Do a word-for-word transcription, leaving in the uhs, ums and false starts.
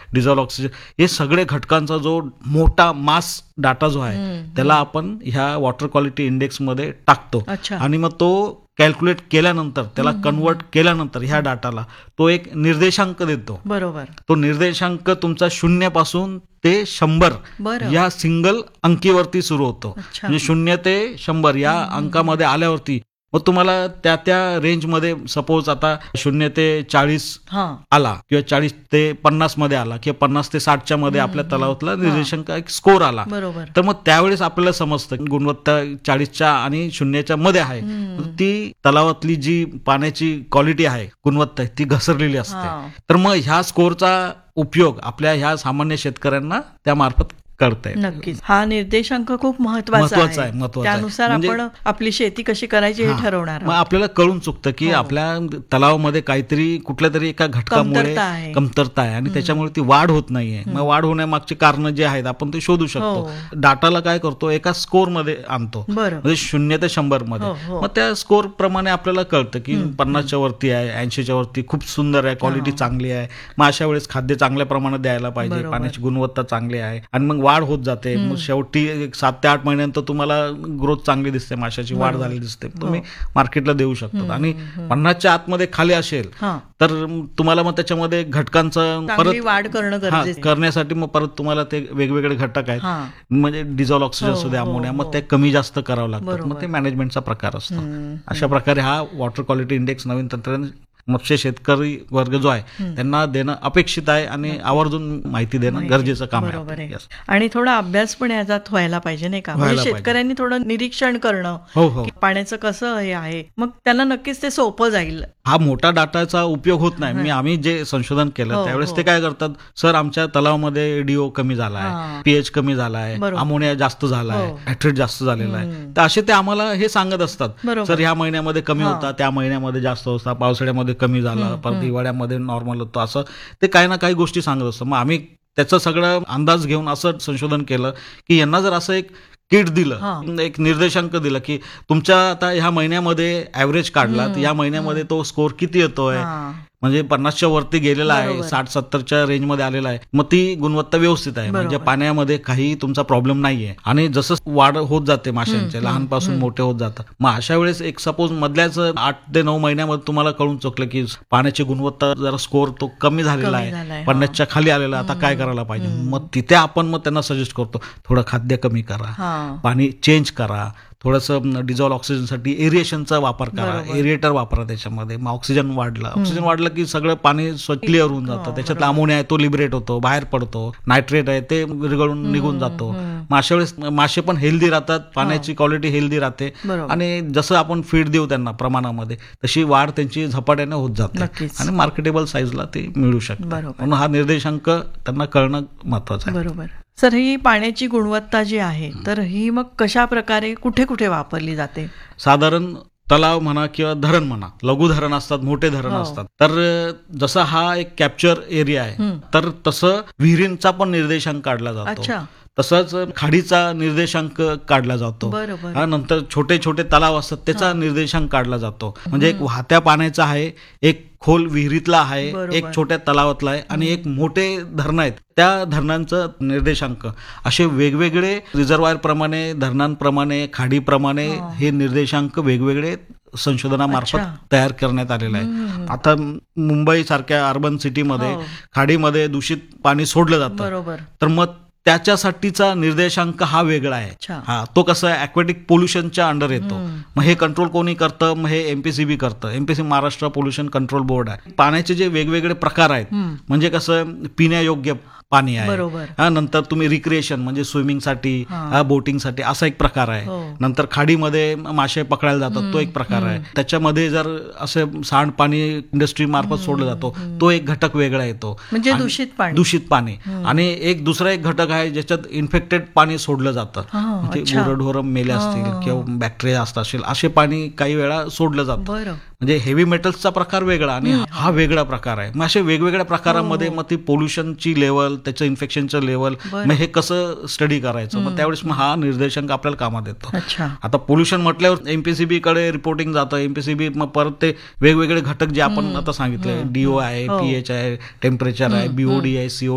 Dissolve oxygen, हे सगळे घटकांचा जो मोठा मास डाटा जो आहे त्याला आपण ह्या वॉटर क्वालिटी इंडेक्समध्ये टाकतो आणि मग तो कॅल्क्युलेट केल्यानंतर त्याला कन्वर्ट केल्यानंतर ह्या डाटाला तो एक निर्देशांक देतो. बरोबर. तो निर्देशांक तुमचा शून्य पासून ते शंभर या सिंगल अंकीवरती सुरू होतो. म्हणजे शून्य ते शंभर या अंकामध्ये आल्यावरती मग तुम्हाला त्या त्या रेंजमध्ये सपोज आता शून्य ते चाळीस आला किंवा चाळीस ते पन्नास मध्ये आला किंवा पन्नास ते साठच्या मध्ये आपल्या तलावातला निर्देशांक एक स्कोर आला, तर मग त्यावेळेस आपल्याला समजतं गुणवत्ता चाळीसच्या आणि शून्यच्या मध्ये आहे, ती तलावातली जी पाण्याची क्वालिटी आहे, गुणवत्ता ती घसरलेली असते. तर मग ह्या स्कोरचा उपयोग आपल्या ह्या सामान्य शेतकऱ्यांना त्यामार्फत करता येईल. नक्कीच हा निर्देशांक खूप महत्वाचा आहे. त्यानुसार आपण आपली शेती कशी करायची हे ठरवणार. मग आपल्याला कळून चुकतं की आपल्या तलावामध्ये काहीतरी कुठल्या तरी एका घटकामुळे कमतरता आहे आणि त्याच्यामुळे ती वाढ होत नाहीये. मग वाढ होण्यामागची कारण जे आहेत आपण ते शोधू शकतो. डाटाला काय करतो, एका स्कोर मध्ये आणतो, म्हणजे शून्य ते शंभर मध्ये. मग त्या स्कोर प्रमाणे आपल्याला कळतं की पन्नासच्या वरती आहे, ऐंशीच्या वरती खूप सुंदर आहे, क्वालिटी चांगली आहे, मग अशा वेळेस खाद्य चांगल्या प्रमाणात द्यायला पाहिजे, पाण्याची गुणवत्ता चांगली आहे आणि मग वाढ होत जाते. मग शेवटी सात ते आठ महिन्यानंतर तुम्हाला ग्रोथ चांगली दिसते, माशाची वाढ झालेली दिसते, तुम्ही मार्केटला देऊ शकता. आणि पन्नासच्या आतमध्ये खाली असेल तर तुम्हाला मग त्याच्यामध्ये घटकांचं परत वाढ करणं करण्यासाठी मग परत तुम्हाला ते वेगवेगळे घटक आहेत, म्हणजे डिझॉल्व्ह ऑक्सिजन असू द्या, अमोनिया, मग ते कमी जास्त करावं लागतं. मग ते मॅनेजमेंटचा प्रकार असतो. अशा प्रकारे हा वॉटर क्वालिटी इंडेक्स नवीन तंत्रज्ञान मत्स्य शेतकरी वर्ग जो आहे त्यांना देणं अपेक्षित आहे आणि आवर्जून माहिती देणं गरजेचं काम आहे. आणि थोडा अभ्यास पण याच्यात व्हायला पाहिजे नाही का, म्हणजे शेतकऱ्यांनी थोडं निरीक्षण करणं पाण्याचं कसं हे आहे, मग त्यांना नक्कीच ते सोपं जाईल. हा मोठा डाटाचा उपयोग होत नाही. मी आम्ही जे संशोधन केलं त्यावेळेस ते काय करतात, सर आमच्या तलावामध्ये डीओ कमी झाला आहे, पीएच कमी झाला आहे, अमोनिया जास्त झाला आहे, हायड्रेट जास्त झालेला आहे, तर असे ते आम्हाला हे सांगत असतात, सर ह्या महिन्यामध्ये कमी होता, त्या महिन्यामध्ये जास्त होता, पावसाळ्यामध्ये कमी झाला, परत हिवाळ्यामध्ये नॉर्मल होतं, असं ते काही ना काही गोष्टी सांगत असतात. मग आम्ही त्याचा सगळं अंदाज घेऊन असं संशोधन केलं की यांना जर असं एक किट दिलं, एक निर्देशांक दिलं की तुमच्या आता ह्या महिन्यामध्ये ऍव्हरेज काढला तर या महिन्यामध्ये तो स्कोर किती येतोय, म्हणजे पन्नासच्या वरती गेलेला आहे, साठ सत्तरच्या रेंजमध्ये आलेला आहे, मग ती गुणवत्ता व्यवस्थित आहे, म्हणजे पाण्यामध्ये काही तुमचा प्रॉब्लेम नाहीये. आणि जसं वाढ होत जाते माशांचे, लहानपासून मोठे होत जातात, मग अशा वेळेस एक सपोज मधल्याच आठ ते नऊ महिन्यामध्ये तुम्हाला कळून चुकलं की पाण्याची गुणवत्ता जरा स्कोर तो कमी झालेला आहे, पन्नासच्या खाली आलेला, आता काय करायला पाहिजे. मग तिथे आपण मग त्यांना सजेस्ट करतो, थोडं खाद्य कमी करा, पाणी चेंज करा, थोडंसं डिझॉल्व्ह ऑक्सिजनसाठी एरिएशनचा वापर करा, एरिएटर वापरा त्याच्यामध्ये. मग ऑक्सिजन वाढला, ऑक्सिजन वाढलं की सगळं पाणी क्लिअर होऊन जातं, त्याच्यातला अमोनिया आहे तो लिबरेट होतो, बाहेर पडतो, नायट्रेट आहे ते विरघळून निघून जातो. मग अशा वेळेस मासे पण हेल्दी राहतात, पाण्याची क्वालिटी हेल्दी राहते आणि जसं आपण फीड देऊ त्यांना प्रमाणामध्ये तशी वाढ त्यांची झपाट्याने होत जाते आणि मार्केटेबल साईजला ते मिळू शकते. म्हणून हा निर्देशांक त्यांना कळणं महत्वाचं आहे. बरोबर. सर, ही पाण्याची गुणवत्ता जी आहे तर ही मग कशा प्रकारे कुठे कुठे वापरली जाते? साधारण तलाव म्हणा किंवा धरण म्हणा, लघु धरण असतात, मोठे धरण असतात, तर जसा हा एक कॅप्चर एरिया आहे तर तसं विहिरींचा पण निर्देशांक काढला जातो, तसंच खाडीचा निर्देशांक काढला जातो, नंतर छोटे छोटे तलाव असतात त्याचा निर्देशांक काढला जातो. म्हणजे एक वाहत्या पाण्याचा आहे, एक खोल विहिरीतला आहे, एक छोट्या तलावातला आहे आणि एक मोठे धरण आहेत त्या धरणांचं निर्देशांक, असे वेगवेगळे रिझर्वायर प्रमाणे, धरणांप्रमाणे, खाडीप्रमाणे हे निर्देशांक वेगवेगळे संशोधनामार्फत तयार करण्यात आलेला आहे. आता मुंबई सारख्या अर्बन सिटीमध्ये खाडीमध्ये दूषित पाणी सोडलं जातं, तर मग त्याच्यासाठीचा निर्देशांक हा वेगळा आहे. हा तो कसं आहे, ऍक्वेटिक पोल्युशनच्या अंडर येतो. मग हे कंट्रोल कोणी करतं, मग हे एमपीसीबी करतं, MPC Maharashtra pollution control board आहे. पाण्याचे जे वेगवेगळे प्रकार आहेत, म्हणजे कसं पिण्यायोग्य पाणी आहे, नंतर तुम्ही रिक्रिएशन म्हणजे स्विमिंगसाठी, बोटिंगसाठी असा एक प्रकार आहे, नंतर खाडीमध्ये मासे पकडायला जातात तो एक प्रकार आहे, त्याच्यामध्ये जर असे सांडपाणी इंडस्ट्री मार्फत सोडलं जातो तो एक घटक वेगळा येतो, म्हणजे दूषित पाणी. दूषित पाणी आणि एक दुसरा एक घटक आहे ज्याच्यात इन्फेक्टेड पाणी सोडलं जातं, म्हणजे गुरढोरं मेले असतील किंवा बॅक्टेरिया असत असेल असे पाणी काही वेळा सोडलं जातं. म्हणजे हेवी मेटल्सचा प्रकार वेगळा आणि हा वेगळा प्रकार आहे. मग अशा वेगवेगळ्या प्रकारांमध्ये मग ती पोल्युशनची लेवल, त्याचं इन्फेक्शनचं लेवल, मग हे कसं स्टडी करायचं, मग त्यावेळेस मग हा निर्देशांक आपल्याला कामात येतो. आता पोल्युशन म्हटल्यावर एमपीसीबी कडे रिपोर्टिंग जातं, एमपीसीबी मग परत ते वेगवेगळे घटक जे आपण आता सांगितले, डीओ आहे, पीएच आहे, टेम्परेचर आहे, बीओडी आहे, सीओ